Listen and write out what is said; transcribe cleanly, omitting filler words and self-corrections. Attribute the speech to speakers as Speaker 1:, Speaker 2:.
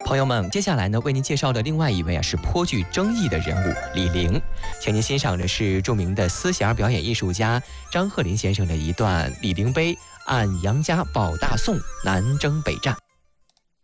Speaker 1: 朋友们，接下来呢，为您介绍的另外一位是颇具争议的人物李陵，请您欣赏的是著名的丝弦表演艺术家张鹤林先生的一段《李陵碑》，按杨家保大宋，南征北战。